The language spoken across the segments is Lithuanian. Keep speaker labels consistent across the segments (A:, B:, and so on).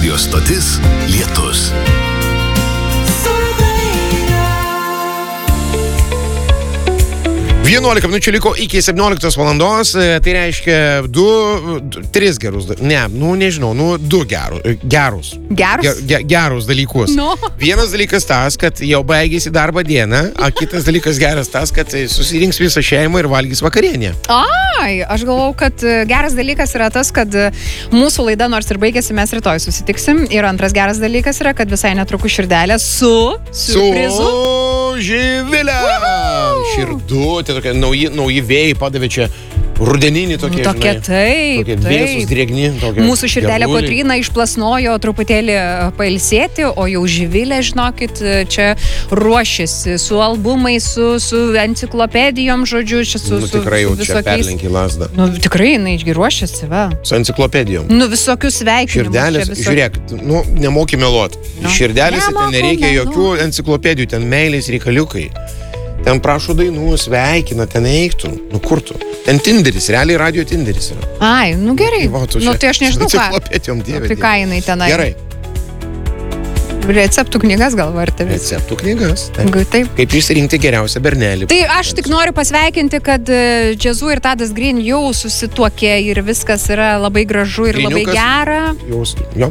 A: Radio stotis Lietus.
B: 11 minučių liko iki 17 valandos, tai reiškia 3 gerus, nežinau, 2 gerus. Gerus dalykus.
C: No.
B: Vienas dalykas tas, kad jau baigėsi darbo dieną, o kitas dalykas geras tas, kad susirinks visą šeimą ir valgys vakarienę.
C: Ai, aš galvau, kad geras dalykas yra tas, kad mūsų laida nors ir baigėsi, mes rytoj susitiksim. Ir antras geras dalykas yra, kad visai netrukus Širdelė su siurprizu.
B: Živilė! Širdutė, tokie nauji vėjai padavė čia rudeninį tokie,
C: tokie, taip.
B: Vėsus, drėgni.
C: Mūsų Širdelė Kotryna išplasnojo truputėlį pailsėti, o jau Živilė, žinokit, čia ruošiasi su albumais, su enciklopedijom, žodžiu, čia su
B: tikrai jau
C: visokiais.
B: Čia perlenkė lazdą.
C: Tikrai, jinai ruošiasi, va.
B: Su enciklopedijom.
C: Visokius sveikinimus.
B: Širdelės, žiūrėk, nemoki meluot. Širdelėse ten nereikia jokių enciklopedijų, ten meilės reikaliukai. Ten prašo dainų, sveikina, ten eiktų. Kur tu? Ten Tinderis, realiai radio Tinderis yra.
C: Ai, gerai. Tai aš nežinau, ką.
B: Tai
C: ką jinai tenai.
B: Gerai.
C: Receptų knygas gal vartė.
B: Receptų knygas.
C: Taip.
B: Kaip išsirinkti geriausią bernelį.
C: Tai aš tik noriu pasveikinti, kad Džiazu ir Tadas Green jau susituokė ir viskas yra labai gražu ir labai gera.
B: Jo.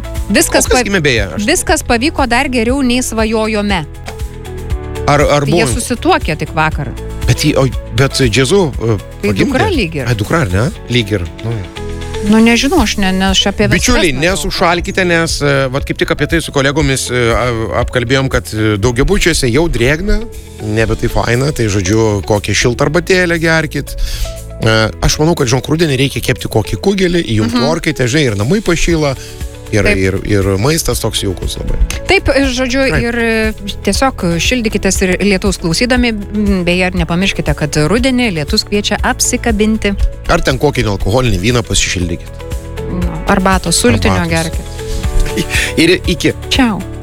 C: Viskas pavyko dar geriau nei svajojome.
B: Ar buvo?
C: Jie susituokė tik vakar.
B: Bet Džiazu
C: tai dukra lyg ir.
B: Dukra, ar ne? Lyg ir.
C: Nežinau, aš apie viskas.
B: Bičiuliai, nesušalkite, nes kaip tik apie tai su kolegomis apkalbėjom, kad daugiabučiuose jau drėgna, nebe tai faina, tai žodžiu, kokią šiltą arbatėlę gerkit. Aš manau, kad rudenį reikia kepti kokį kugelį, įjungti orkaitę, žinai, ir namai pašyla. Ir maistas toks jaukus labai.
C: Taip, žodžiu, ir tiesiog šildykitės ir lietaus klausydami, beje, nepamirškite, kad rudenį lietus kviečia apsikabinti.
B: Ar ten kokį alkoholinį vyną pasišildykit.
C: Arbatos, sultinio gerkit.
B: Ir iki.
C: Čiau.